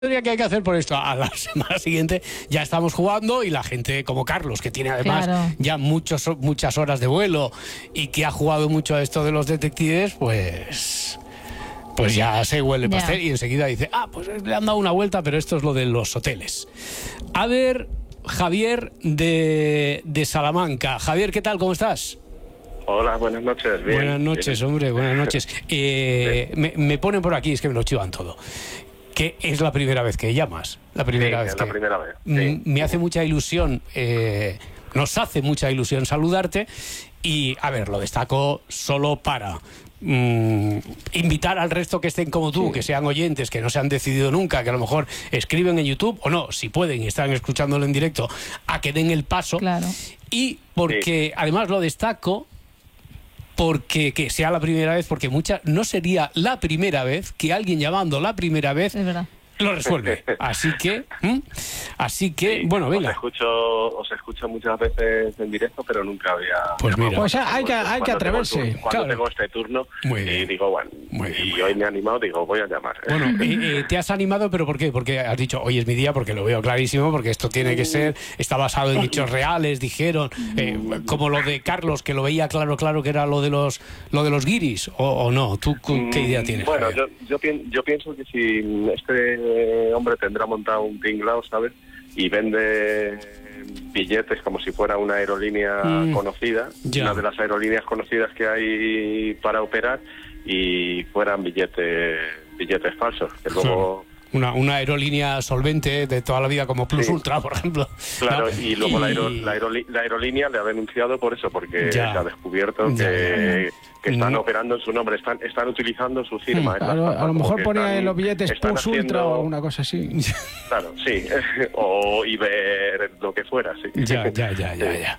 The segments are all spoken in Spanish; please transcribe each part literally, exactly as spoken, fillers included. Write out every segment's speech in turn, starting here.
que hay que hacer por esto. A la semana siguiente ya estamos jugando y la gente como Carlos, que tiene además claro. ya muchos, muchas horas de vuelo y que ha jugado mucho a esto de los detectives, pues... Pues ya se huele el pastel y enseguida dice, ah, pues le han dado una vuelta, pero esto es lo de los hoteles. A ver, Javier de, de Salamanca. Javier, ¿qué tal? ¿Cómo estás? Hola, buenas noches. Bien, buenas noches, bien. hombre, buenas noches. Eh, me, me ponen por aquí, es que me lo chivan todo, que es la primera vez que llamas. La primera sí, vez es que... la primera vez. Sí. Sí. Me hace mucha ilusión, eh, nos hace mucha ilusión saludarte y, a ver, lo destaco solo para... Mm, invitar al resto que estén como tú, sí. que sean oyentes, que no se han decidido nunca, que a lo mejor escriben en YouTube o no, si pueden y están escuchándolo en directo, a que den el paso. Claro. Y porque sí. además lo destaco porque que sea la primera vez, porque mucha, no sería la primera vez que alguien llamando la primera vez es verdad. lo resuelve. Así que, ¿m? así que, sí, bueno, venga. Os escucho, os escucho muchas veces en directo, pero nunca había... Pues mira. Pues hay que, hay que atreverse. Tengo, cuando claro. tengo este turno Muy y bien. digo, bueno, muy bien, y muy hoy bien. me he animado, digo, voy a llamar. Bueno, eh, eh, te has animado, pero ¿por qué? Porque has dicho, hoy es mi día, porque lo veo clarísimo, porque esto tiene que ser, está basado en hechos reales, dijeron, eh, como lo de Carlos, que lo veía claro, claro que era lo de los lo de los guiris, o, o no. ¿Tú qué idea tienes? Bueno, Javier? yo, yo, pi yo pienso que si este hombre tendrá montado un tinglao, ¿sabes? Y vende billetes como si fuera una aerolínea mm, conocida, ya. una de las aerolíneas conocidas que hay para operar, y fueran billetes billetes falsos, que luego... Una, una aerolínea solvente de toda la vida como Plus sí. Ultra, por ejemplo. Claro, ¿no? y luego y... La, aero, la, aerolí la aerolínea le ha denunciado por eso, porque ya. se ha descubierto ya. que, que están no. operando en su nombre, están están utilizando su firma. Hmm, a, lo, a lo mejor ponía en los billetes Plus haciendo, Ultra o una cosa así. Claro, sí, o Iber, lo que fuera, sí. Ya, ya, ya, ya, ya.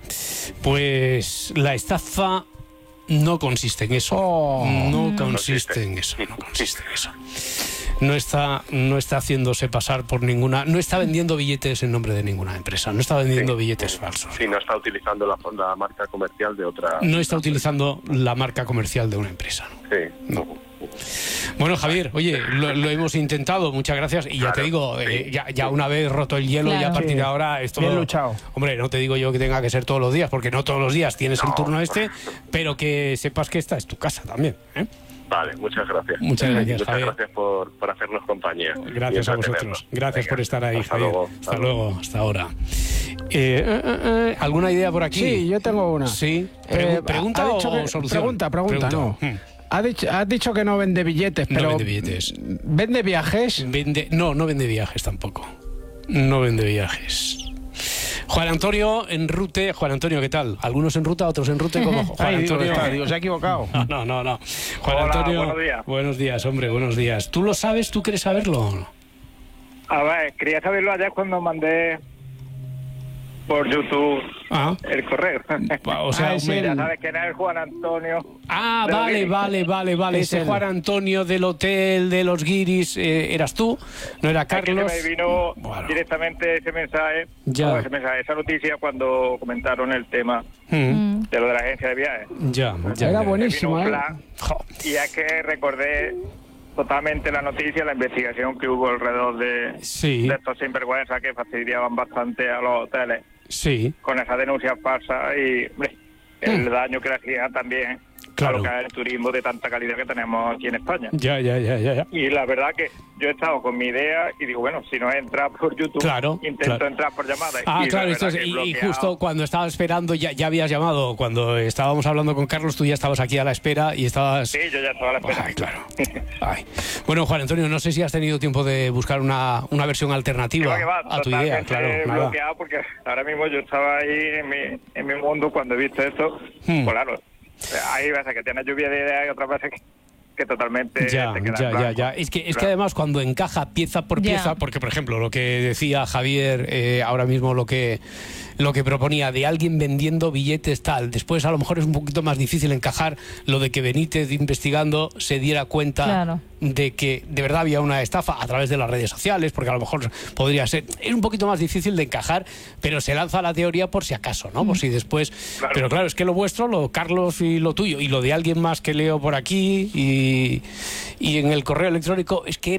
Pues la estafa no consiste en eso. Oh. No consiste en eso, no consiste en eso. No está, no está haciéndose pasar por ninguna... No está vendiendo billetes en nombre de ninguna empresa. No está vendiendo sí, billetes falsos. Sí, no está utilizando la, la marca comercial de otra... No está utilizando la marca comercial de una empresa. ¿no? Sí. No. Bueno, Javier, oye, lo, lo hemos intentado, muchas gracias. Y ya claro, te digo, sí, eh, ya, ya una vez roto el hielo, claro. ya a partir de ahora esto... Bien luchado. Hombre, no te digo yo que tenga que ser todos los días, porque no todos los días tienes no. el turno este, pero que sepas que esta es tu casa también, ¿eh? Vale, muchas gracias. Muchas gracias, muchas Javier. gracias por, por hacernos compañía. Gracias a vosotros. Gracias Venga, por estar ahí, hasta Javier. Luego, hasta, hasta luego, luego, hasta ahora. Eh, eh, eh, ¿Alguna idea por aquí? Sí, yo tengo una. Sí. Pregu eh, ¿Pregunta o que, solución? Pregunta, pregunta, pregunta. no. Hmm. Has dicho, has dicho que no vende billetes, pero... No vende billetes. ¿Vende viajes? Vende, no, no vende viajes tampoco. No vende viajes. Juan Antonio en rute. Juan Antonio, ¿qué tal? Algunos en ruta, otros en rute, como Juan Ay, Antonio. Dios, está, Dios, se ha equivocado. No, no, no. no. Juan Hola, Antonio. buenos días. Buenos días, hombre, buenos días. ¿Tú lo sabes? ¿Tú quieres saberlo? A ver, quería saberlo ayer cuando mandé por YouTube ah. el correo. O sea, ah, me... ya sabes quién es Juan Antonio. Ah, vale, vale, vale, vale. Ese el... Juan Antonio del hotel de los guiris, eh, ¿eras tú? ¿No era Carlos? Es que se me vino bueno. directamente ese mensaje, ya. ese mensaje, esa noticia cuando comentaron el tema mm. de lo de la agencia de viajes. Ya, ya. Era ya. buenísimo, ¿eh? Y es que recordé totalmente la noticia, la investigación que hubo alrededor de, sí. de estos sinvergüenzas que fastidiaban bastante a los hoteles. Sí. Con esas denuncias falsas y hombre, el mm. daño que le hacía también claro. a lo que es el turismo de tanta calidad que tenemos aquí en España. Ya, ya, ya, ya, ya. Y la verdad que yo he estado con mi idea y digo, bueno, si no entra por YouTube, claro, intento claro. entrar por llamada. Ah, y claro, esto es, y, y justo cuando estaba esperando, ya, ya habías llamado, cuando estábamos hablando con Carlos, tú ya estabas aquí a la espera y estabas... Sí, yo ya estaba a la espera. Ay, claro. Ay. Bueno, Juan Antonio, no sé si has tenido tiempo de buscar una, una versión alternativa que va, a tu idea, claro. bloqueado nada. porque ahora mismo yo estaba ahí en mi, en mi mundo cuando he visto esto, hmm. pues claro, hay veces que tienes lluvia de ideas y otras veces que, que totalmente ya, te quedas ya, blanco. ya, ya. Es que, es claro. que además cuando encaja pieza por pieza, yeah. porque por ejemplo lo que decía Javier eh, ahora mismo, lo que lo que proponía de alguien vendiendo billetes tal, después a lo mejor es un poquito más difícil encajar lo de que Benítez investigando se diera cuenta claro. de que de verdad había una estafa a través de las redes sociales, porque a lo mejor podría ser, es un poquito más difícil de encajar, pero se lanza la teoría por si acaso, ¿no? Mm. Por si después, claro. pero claro, es que lo vuestro, lo Carlos y lo tuyo, y lo de alguien más que leo por aquí y, y en el correo electrónico, es que era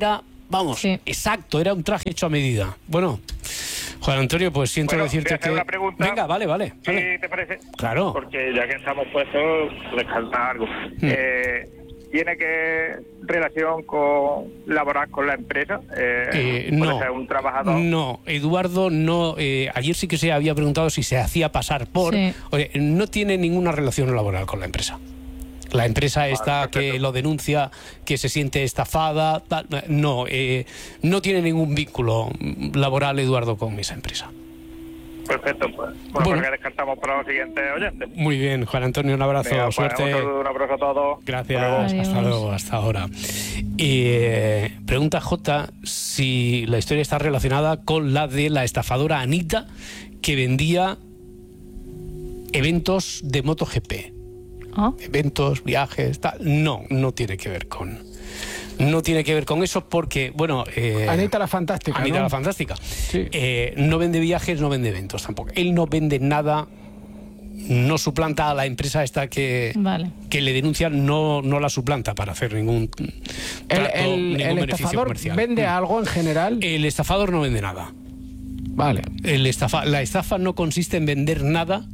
vamos, sí. exacto, era un traje hecho a medida. Bueno, Juan Antonio, pues siento bueno, decirte que... Una pregunta, venga, vale, vale. ¿Sí vale. te parece? Claro. Porque ya que estamos puestos, descartar algo. Hmm. Eh, ¿Tiene que relación con laborar con la empresa? Eh, eh, no, ser un trabajador. No, Eduardo, no. Eh, ayer sí que se había preguntado si se hacía pasar por... Sí. Oye, no tiene ninguna relación laboral con la empresa. La empresa esta ah, que lo denuncia, que se siente estafada, tal, no, eh, no tiene ningún vínculo laboral Eduardo con esa empresa. Perfecto, pues bueno, bueno. descartamos para los siguientes oyentes. Muy bien, Juan Antonio, un abrazo, Venga, pues, suerte. Un, un abrazo a todos. Gracias, Adiós. Hasta luego, hasta ahora. Y, eh, pregunta J si la historia está relacionada con la de la estafadora Anita, que vendía eventos de MotoGP. ¿Oh? Eventos, viajes, tal. No, no tiene que ver con... No tiene que ver con eso porque, bueno... Eh, Anita la Fantástica, Anita ¿no? la Fantástica. Sí. Eh, no vende viajes, no vende eventos tampoco. Él no vende nada, no suplanta a la empresa esta que, vale. que le denuncia, no, no la suplanta para hacer ningún trato, el, el, ningún el beneficio estafador comercial. ¿Vende algo en general? El estafador no vende nada. Vale. El estafa, la estafa no consiste en vender nada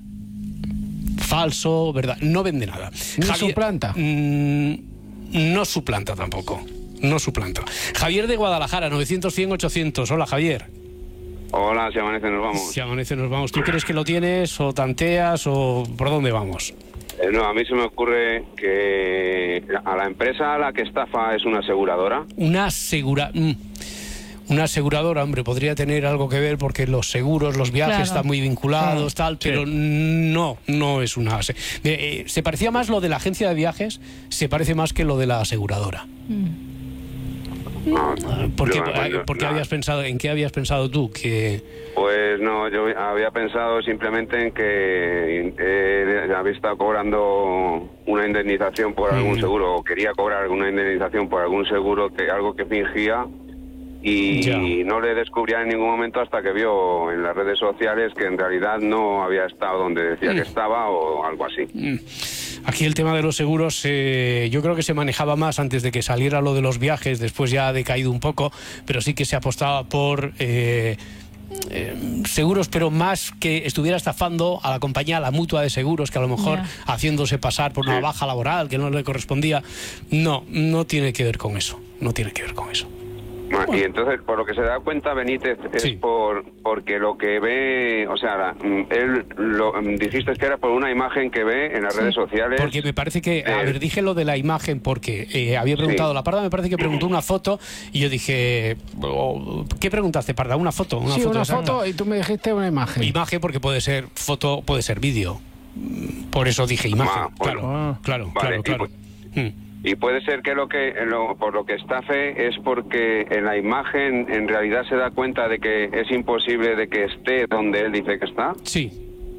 falso, ¿verdad? No vende nada. ¿No Javier, suplanta? Mmm, no suplanta tampoco. No suplanta. Javier de Guadalajara, novecientos, cien, ochocientos. Hola, Javier. Hola, si amanece nos vamos. Si amanece nos vamos. ¿Tú crees que lo tienes o tanteas o por dónde vamos? Eh, no, a mí se me ocurre que a la empresa a la que estafa es una aseguradora. Una asegura... Mm. Una aseguradora, hombre, podría tener algo que ver porque los seguros, los viajes claro. están muy vinculados, sí. tal, pero sí. no, no es una... Eh, se parecía más lo de la agencia de viajes, se parece más que lo de la aseguradora. Mm. No, ¿Por qué, no, ¿por qué no. habías pensado, en qué habías pensado tú? Que... Pues no, yo había pensado simplemente en que eh, había estado cobrando una indemnización por algún mm. seguro, o quería cobrar alguna indemnización por algún seguro, que algo que fingía, y ya. no le descubría en ningún momento hasta que vio en las redes sociales que en realidad no había estado donde decía mm. que estaba o algo así. Mm. Aquí el tema de los seguros eh, yo creo que se manejaba más antes de que saliera lo de los viajes, después ya ha decaído un poco, pero sí que se apostaba por eh, eh, seguros, pero más que estuviera estafando a la compañía, a la mutua de seguros, que a lo mejor yeah. haciéndose pasar por una baja laboral que no le correspondía. No, no tiene que ver con eso, no tiene que ver con eso. Bueno. Y entonces, por lo que se da cuenta Benítez, es sí. por porque lo que ve, o sea, él lo dijiste que era por una imagen que ve en las sí. redes sociales. Porque me parece que, a ver, dije lo de la imagen porque eh, había preguntado, sí. la Parda me parece que preguntó una foto y yo dije, oh, ¿qué preguntaste, Parda? ¿Una foto? Una sí, foto una exacta. foto y tú me dijiste una imagen. Imagen porque puede ser foto, puede ser vídeo. Por eso dije imagen. Ah, bueno. Claro, ah. claro, vale, claro, claro. Pues, hmm. Y puede ser que lo que lo, por lo que estafe es porque en la imagen en realidad se da cuenta de que es imposible de que esté donde él dice que está. Sí.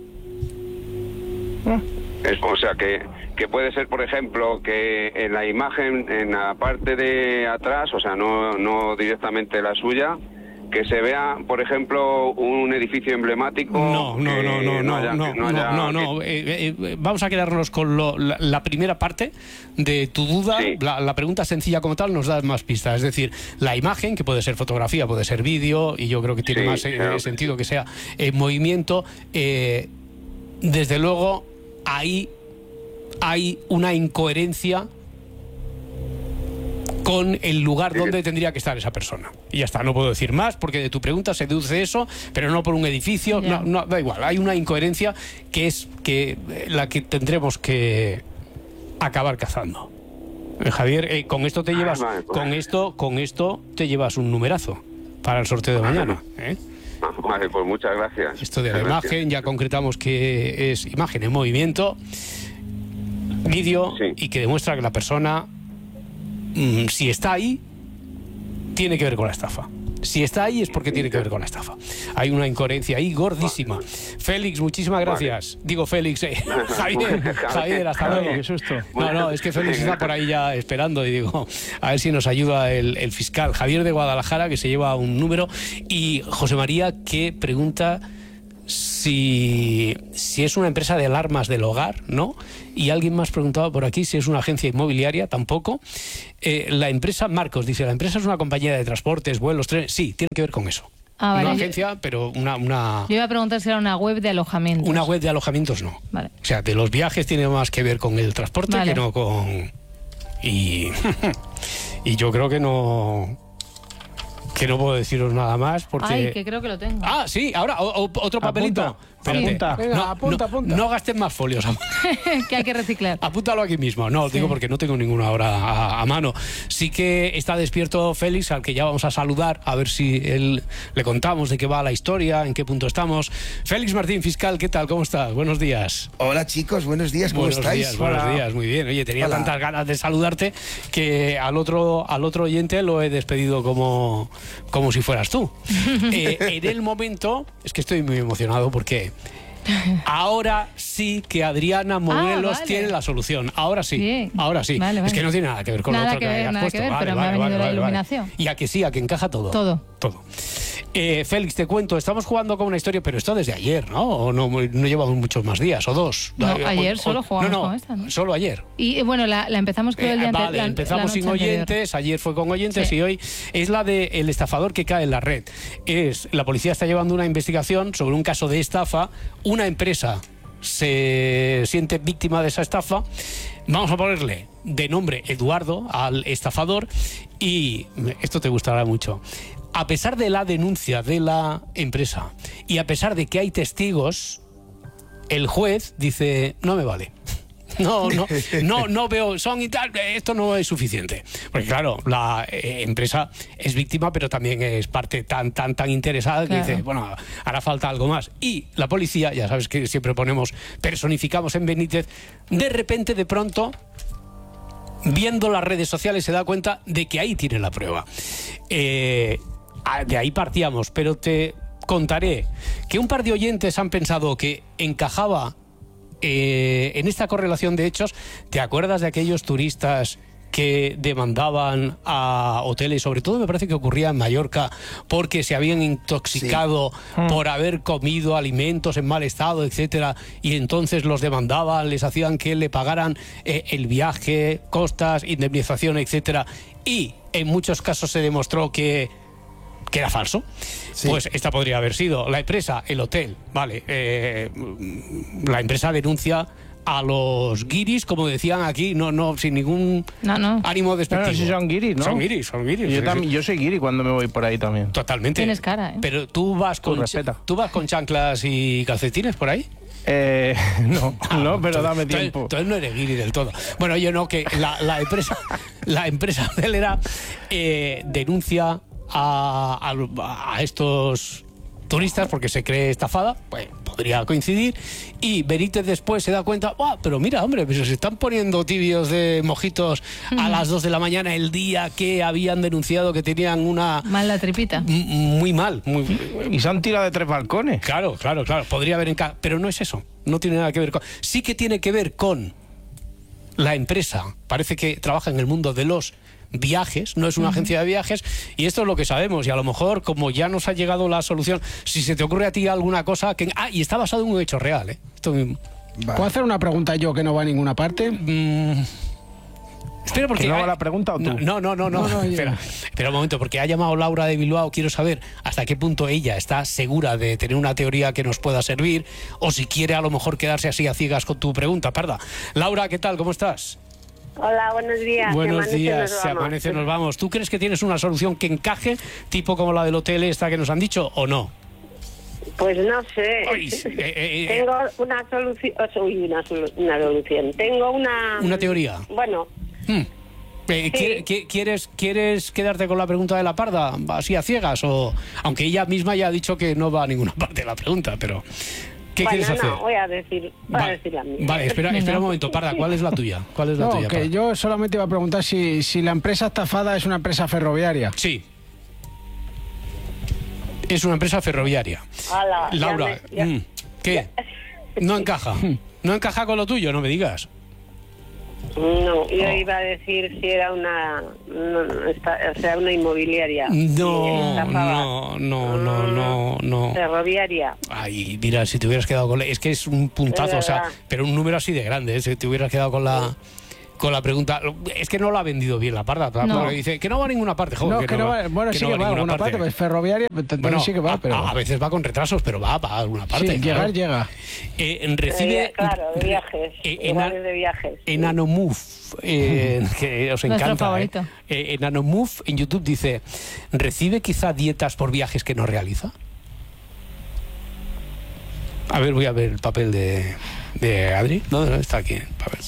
Es, o sea que, que puede ser, por ejemplo, que en la imagen, en la parte de atrás, o sea, no, no directamente la suya, que se vea, por ejemplo, un edificio emblemático. No, no, no, no, no, haya, no, no, haya, no, no. Que... Eh, eh, vamos a quedarnos con lo, la, la primera parte de tu duda. Sí. La, la pregunta sencilla como tal nos da más pistas. Es decir, la imagen, que puede ser fotografía, puede ser vídeo, y yo creo que tiene sí, más claro. eh, sentido que sea en movimiento. Eh, desde luego, ahí hay una incoherencia con el lugar donde tendría que estar esa persona. Y ya está, no puedo decir más porque de tu pregunta se deduce eso, pero no por un edificio, yeah. no, no, da igual, hay una incoherencia que es que la que tendremos que acabar cazando. Eh, Javier, eh, con esto te llevas, ah, vale, pues. con esto, con esto te llevas un numerazo para el sorteo de mañana, ¿eh? Vale, pues muchas gracias. Esto de la gracias. imagen, ya concretamos que es imagen en movimiento, vídeo, sí. y que demuestra que la persona, si está ahí, tiene que ver con la estafa. Si está ahí es porque tiene que ver con la estafa. Hay una incoherencia ahí gordísima. Félix, muchísimas gracias. Vale. Digo Félix, eh. Javier, Javier, hasta luego. Qué susto. No, no, es que Félix está por ahí ya esperando y digo, a ver si nos ayuda el, el fiscal. Javier de Guadalajara, que se lleva un número, y José María, que pregunta si, si es una empresa de alarmas del hogar, ¿no? Y alguien más preguntaba por aquí si es una agencia inmobiliaria, tampoco. Eh, la empresa, Marcos dice, la empresa es una compañía de transportes, vuelos, trenes. Sí, tiene que ver con eso. Ah, vale. Una agencia, pero una, una... Yo iba a preguntar si era una web de alojamientos. Una web de alojamientos no. Vale. O sea, de los viajes tiene más que ver con el transporte Vale. que no con... Y, y yo creo que no... Que no puedo deciros nada más porque... Ay, que creo que lo tengo. Ah, sí, ahora o, o, otro papelito. Apunta, Espérate. apunta. Venga, no, apunta, no, apunta. No gastes más folios. Que hay que reciclar. Apúntalo aquí mismo. No, Sí. digo porque no tengo ninguna ahora a, a mano. Sí que está despierto Félix, al que ya vamos a saludar, a ver si él le contamos de qué va la historia, en qué punto estamos. Félix Martín, fiscal, ¿qué tal? ¿Cómo estás? Buenos días. Hola chicos, buenos días, ¿cómo Buenos estáis? días, buenos Hola. días, muy bien. Oye, tenía Hola. tantas ganas de saludarte que al otro, al otro oyente lo he despedido como, como si fueras tú. Eh, en el momento, es que estoy muy emocionado porque ahora sí que Adriana Morelos vale. tiene la solución. Ahora sí, Bien. ahora sí. Vale, vale. Es que no tiene nada que ver con Nada lo otro que que, ver, hayas nada puesto. que ver, Vale, pero me vale, ha venido vale, la vale, vale. iluminación. Y a que sí, a que encaja todo. Todo. Todo. Eh, Félix, te cuento, estamos jugando con una historia, pero esto desde ayer, ¿no? O no, no llevamos muchos más días, o dos. No, Eh, ayer o- solo o- jugamos no, no, con esta, ¿no? Solo ayer. Y eh, bueno, la, la empezamos creo el Eh, día ante- vale, la- la empezamos sin noche anterior. oyentes, ayer fue con oyentes Sí. y hoy es la de el estafador que cae en la red. Es la policía está llevando una investigación sobre un caso de estafa, una empresa se siente víctima de esa estafa. Vamos a ponerle de nombre Eduardo al estafador y esto te gustará mucho. A pesar de la denuncia de la empresa y a pesar de que hay testigos, el juez dice, no me vale. No, no, no, no veo, son y tal, esto no es suficiente. Porque claro, la eh, empresa es víctima, pero también es parte tan, tan, tan interesada que Claro. dice, bueno, hará falta algo más. Y la policía, ya sabes que siempre ponemos, personificamos en Benítez, de repente, de pronto, viendo las redes sociales se da cuenta de que ahí tiene la prueba. Eh, de ahí partíamos, pero te contaré que un par de oyentes han pensado que encajaba eh, en esta correlación de hechos. ¿Te acuerdas de aquellos turistas que demandaban a hoteles, sobre todo me parece que ocurría en Mallorca, porque se habían intoxicado Sí. por haber comido alimentos en mal estado, etcétera, y entonces los demandaban, les hacían que le pagaran eh, el viaje, costas, indemnización, etcétera, y en muchos casos se demostró que que era falso? Sí. Pues esta podría haber sido la empresa, el hotel, vale, eh, la empresa denuncia a los guiris, como decían aquí, no, no, sin ningún No, no. ánimo despectivo. No, no, sí son guiris, ¿no? Son guiris, son guiris. Yo, sí, también, sí. yo soy guiri cuando me voy por ahí también. Totalmente. Tienes cara, ¿eh? Pero tú vas con, Con respeta. tú vas con chanclas y calcetines por ahí. Eh, no, Ah, no, pero entonces- dame entonces- tiempo. Entonces no eres guiri del todo. Bueno, yo no, que la, la empresa la empresa hotelera eh, denuncia a, a, a estos turistas porque se cree estafada, pues podría coincidir, y Benítez después se da cuenta, ¡ah, pero mira, hombre, pues se están poniendo tibios de mojitos a las dos de la mañana el día que habían denunciado que tenían una... Mal la tripita. m- Muy mal, muy... Y se han tirado de tres balcones. Claro, claro, claro. Podría haber enca... Pero no es eso. No tiene nada que ver con... Sí que tiene que ver con la empresa. Parece que trabaja en el mundo de los viajes, no es una agencia de viajes, y esto es lo que sabemos. Y a lo mejor, como ya nos ha llegado la solución, si se te ocurre a ti alguna cosa que... Ah, y está basado en un hecho real, ¿eh? Esto... ¿Puedo hacer una pregunta yo que no va a ninguna parte? Mm, Espera, porque... ¿Que no va la pregunta o tú? No, no, no, no. No, no, ya. espera, espera un momento, porque ha llamado Laura de Bilbao. Quiero saber hasta qué punto ella está segura de tener una teoría que nos pueda servir, o si quiere a lo mejor quedarse así a ciegas con tu pregunta. Parda. Laura, ¿qué tal? ¿Cómo estás? Hola, buenos días. Buenos Se amanece, días, nos se vamos. amanece, nos vamos. ¿Tú crees que tienes una solución que encaje, tipo como la del hotel esta que nos han dicho, o no? Pues no sé. Ay, sí, eh, eh, eh. Tengo una solución. Uy, una, solu- una solución. Tengo una. Una teoría. Bueno, Hmm. Eh, ¿qui- qui- ¿Quieres, ¿Quieres quedarte con la pregunta de la Parda, así a ciegas? O aunque ella misma ya ha dicho que no va a ninguna parte de la pregunta, pero ¿qué bueno, quieres hacer? no, voy a decir, voy a Va- decir la mía. Vale, espera, espera un momento, Parda, ¿cuál es la tuya? ¿Cuál es la No, tuya, que Parda? yo solamente iba a preguntar si, si la empresa estafada es una empresa ferroviaria. Sí. Es una empresa ferroviaria. Ala, ya Laura, me- ya- mm, ¿qué? No encaja. ¿No encaja con lo tuyo? No me digas. No, yo iba a decir si era una, no, no, esta, o sea, una inmobiliaria. No, no, no, no, no, no. Ferroviaria. Ay, mira, si te hubieras quedado con la... Es que es un puntazo, o sea, pero un número así de grande, ¿eh? Si te hubieras quedado con la... con la pregunta. Es que no lo ha vendido bien la parda. No. Porque dice que no va a ninguna parte. Joder, no, que que no no va, va, bueno, que sí no que va a alguna parte. Pues ferroviaria, bueno, sí que va, pero... A, a veces va con retrasos, pero va, va a alguna parte. Sí, claro. llegar, llega. Eh, recibe... Eh, claro, de viajes. Eh, igual de viajes. Enanomove, eh, que os encanta. Nuestro favorito. Eh. Eh, Enanomove en YouTube dice, ¿recibe quizá dietas por viajes que no realiza? A ver, voy a ver el papel de, de Adri. ¿Dónde está aquí el papel?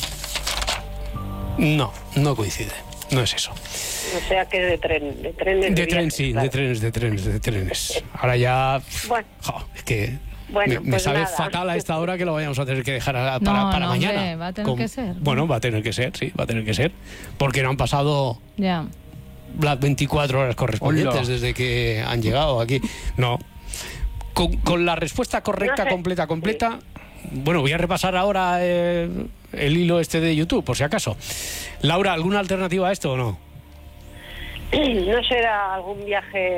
No, no coincide. No es eso. O sea que es de tren, de trenes. De, de tren, viajes, sí, claro. de trenes, de trenes, de trenes. Ahora ya... Bueno. Jo, es que... Bueno, me, me pues sabe nada. fatal a esta hora que lo vayamos a tener que dejar a, para, No, para no, mañana. hombre, va a tener Con- que ser. Bueno, va a tener que ser, sí, va a tener que ser. Porque no han pasado Ya. las veinticuatro horas correspondientes Hola. desde que han llegado aquí. No. Con, con la respuesta correcta, No sé. completa, completa... Bueno, voy a repasar ahora eh, el hilo este de YouTube, por si acaso. Laura, ¿alguna alternativa a esto o no? ¿No será algún viaje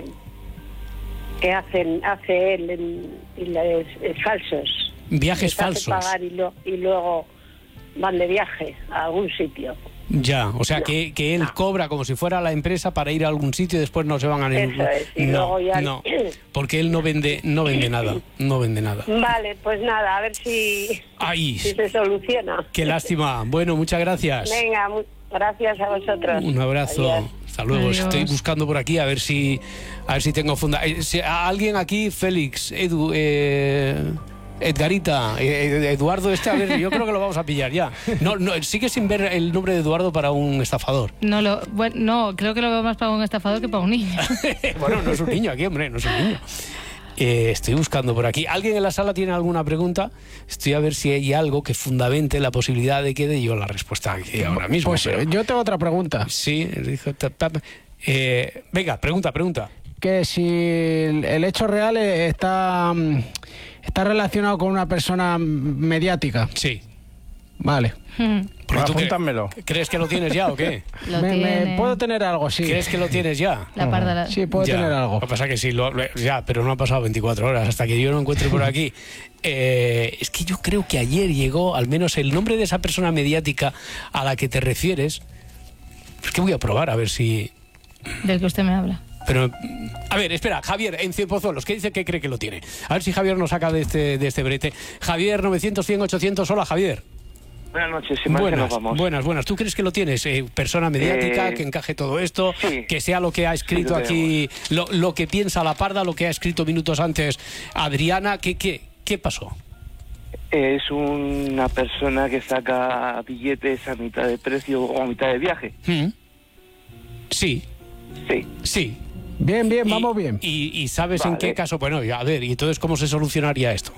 que hacen hace él en, y les- es falsos? Viajes Les hace falsos. pagar y, lo- y luego van de viaje a algún sitio. Ya, o sea, No, que, que él no. cobra como si fuera la empresa para ir a algún sitio y después no se van a ningún... Eso es, y no, luego ya- no, porque él no vende, no vende nada, no vende nada. Vale, pues nada, a ver si, Ay, si se soluciona. qué lástima. Bueno, muchas gracias. Venga, mu- gracias a vosotros. Un abrazo. Adiós. Hasta luego. Adiós. Estoy buscando por aquí a ver si a ver si tengo funda. eh, si- a alguien aquí, Félix, Edu, eh, Edgarita, eh, Eduardo, este, a ver, yo creo que lo vamos a pillar ya. No, no, sigue sin ver el nombre de Eduardo para un estafador. No, lo, bueno, no, creo que lo veo más para un estafador que para un niño. Bueno, no es un niño aquí, hombre, no es un niño. Eh, estoy buscando por aquí. ¿Alguien en la sala tiene alguna pregunta? Estoy a ver si hay algo que fundamente la posibilidad de que dé yo la respuesta aquí ahora mismo. Pues pero- eh, yo tengo otra pregunta. Sí, dijo, tap, tap. Eh, venga, pregunta, pregunta. Que si el el hecho real eh, está, mm, está relacionado con una persona mediática. Sí. Vale. Porque tú cre- Apúntamelo. ¿Crees que lo tienes ya o qué? Lo Me- me- tiene. puedo tener algo, sí. ¿Crees que lo tienes ya? La parda. la- Sí, puedo Ya. tener algo. Lo que pasa es que sí, lo, lo- ya, pero no han pasado veinticuatro horas hasta que yo lo encuentre por aquí. Eh, es que yo creo que ayer llegó, al menos el nombre de esa persona mediática a la que te refieres. Es que voy a probar a ver si... Del que usted me habla. Pero, a ver, espera, Javier, en Cienpozuelos, ¿qué dice que cree que lo tiene? A ver si Javier nos saca de este, de este brete. Javier, novecientos, cien, ochocientos, hola Javier. Buenas noches, sin más que Buenas, nos vamos. buenas, buenas. ¿Tú crees que lo tienes? Eh, persona mediática, Eh, que encaje todo esto, sí. que sea lo que ha escrito Sí, lo aquí, lo, lo que piensa la parda, lo que ha escrito minutos antes Adriana. ¿Qué, qué, qué pasó? Es una persona que saca billetes a mitad de precio o a mitad de viaje. ¿Mm? Sí, Sí. sí. Bien, bien, Y- vamos bien. Y, y sabes en Vale. qué caso? Bueno, a ver, ¿y entonces cómo se solucionaría esto?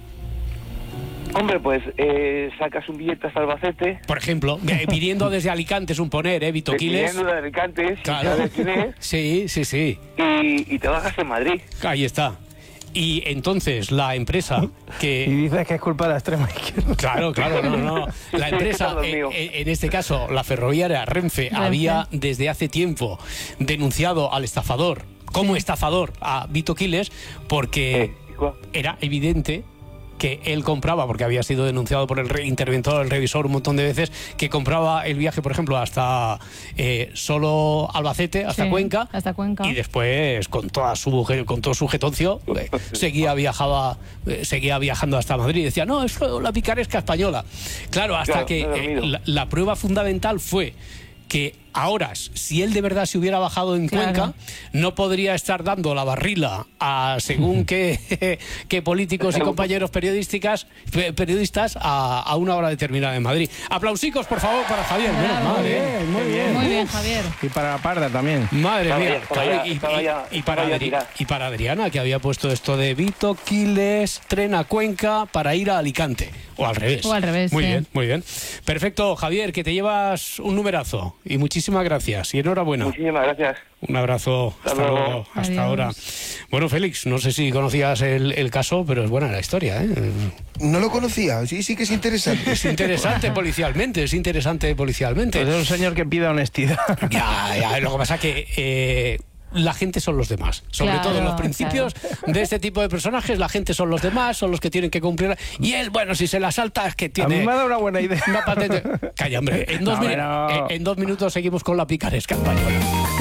Hombre, pues eh, sacas un billete hasta Albacete. Por ejemplo, eh, viniendo desde Alicante, es un poner, ¿eh, Vito Quiles? Viniendo de Alicante, sin Claro. saber quién es, Sí, sí, sí. y, y te bajas en Madrid. Ahí está. Y entonces la empresa Y que... dices que es culpa de la extrema izquierda. Claro, claro, no, no. La empresa, Está lo eh, mío. eh, en este caso, la ferroviaria Renfe, Renfe. había desde hace tiempo denunciado al estafador, como estafador, a Vito Quiles, porque Eh, igual. era evidente que él compraba, porque había sido denunciado por el re- interventor, el revisor un montón de veces, que compraba el viaje, por ejemplo, hasta eh, solo Albacete, hasta Sí, Cuenca, hasta Cuenca. y después con toda su con todo su jetoncio eh, seguía viajaba eh, seguía viajando hasta Madrid. Decía, no, es la picaresca española. Claro, hasta Claro, que me he eh, dormido. la, la prueba fundamental fue que a horas, si él de verdad se hubiera bajado en Claro. Cuenca, no podría estar dando la barrila a según qué, qué políticos y compañeros periodísticas, pe- periodistas a, a una hora determinada en Madrid. Aplausicos, por favor, para Javier. Menos Bravo. mal, ¿eh? Muy bien. Muy bien, Javier. Y para la parda también. Madre Estaba mía, ya- estaba claro, ya- y, estaba y- ya- y para estaba ya Adri- tirado. y para Adriana, que había puesto esto de Vito Quiles, tren a Cuenca para ir a Alicante. O al revés. O al revés, Muy sí. bien, muy bien. Perfecto, Javier, que te llevas un numerazo. Y muchísimas muchísimas gracias y enhorabuena. Muchísimas gracias. Un abrazo. Hasta, hasta luego. luego. Hasta Adiós. ahora. Bueno, Félix, no sé si conocías el, el caso, pero es buena la historia, ¿eh? No lo conocía, sí, sí que es interesante. Es interesante policialmente, es interesante policialmente. Pues es un señor que pide honestidad. Ya, ya, lo que pasa que... Eh, la gente son los demás, sobre Claro, todo en los principios claro. de este tipo de personajes, la gente son los demás, son los que tienen que cumplir, y él, bueno, si se la salta es que tiene A mí me ha dado una buena idea. una patente. Calla, hombre, en dos, No, minu- pero- en, en dos minutos seguimos con la picaresca española.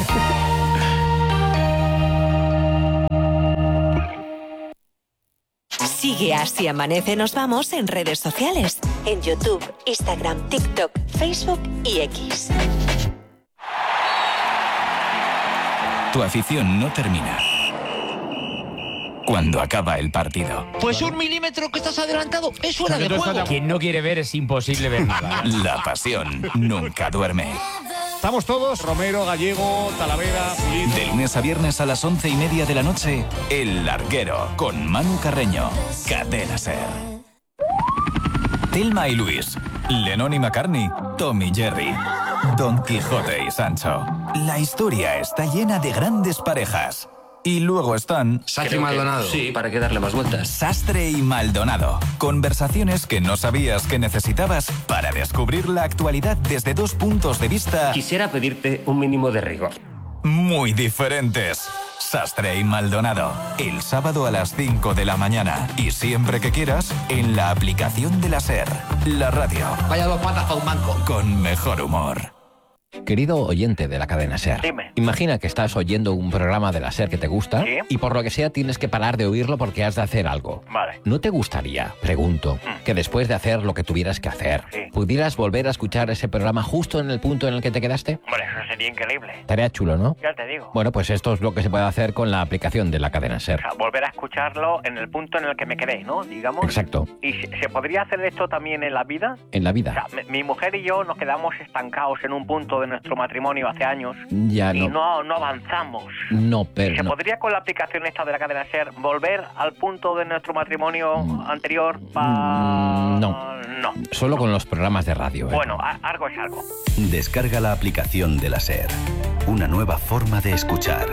Sigue Así Amanece Nos Vamos en redes sociales, en YouTube, Instagram, TikTok, Facebook y X. Tu afición no termina cuando acaba el partido. Pues un milímetro que estás adelantado es fuera de juego. Quien no quiere ver es imposible ver nada. La pasión nunca duerme. Estamos todos, Romero, Gallego, Talavera, Pulido. De lunes a viernes a las once y media de la noche, El Larguero, con Manu Carreño, Cadena Ser. Thelma y Luis, Lennon y McCartney, Tom y Jerry, Don Quijote y Sancho. La historia está llena de grandes parejas. Y luego están... Sastre y Maldonado. Sí, ¿para qué darle más vueltas? Sastre y Maldonado. Conversaciones que no sabías que necesitabas para descubrir la actualidad desde dos puntos de vista... Quisiera pedirte un mínimo de rigor. Muy diferentes. Sastre y Maldonado. El sábado a las cinco de la mañana. Y siempre que quieras, en la aplicación de la SER. La radio. Vaya dos patas para un manco. Con mejor humor. Querido oyente de la cadena SER, Dime. imagina que estás oyendo un programa de la SER que te gusta ¿Sí? y por lo que sea tienes que parar de oírlo porque has de hacer algo. Vale. ¿No te gustaría, pregunto, Mm. que después de hacer lo que tuvieras que hacer, Sí. pudieras volver a escuchar ese programa justo en el punto en el que te quedaste? Hombre, eso sería increíble. Estaría chulo, ¿no? Ya te digo. Bueno, pues esto es lo que se puede hacer con la aplicación de la cadena SER. O sea, volver a escucharlo en el punto en el que me quedé, ¿no? Digamos. Exacto. ¿Y se, se podría hacer esto también en la vida? En la O vida. sea, mi, mi mujer y yo nos quedamos estancados en un punto de nuestro matrimonio hace años Ya y no. no, no avanzamos. No, pero ¿Se no. podría con la aplicación esta de la cadena SER volver al punto de nuestro matrimonio anterior? Pa... Mm, no. No. Solo con los programas de radio. ¿eh? Bueno, a- algo es algo. Descarga la aplicación de la SER. Una nueva forma de escuchar.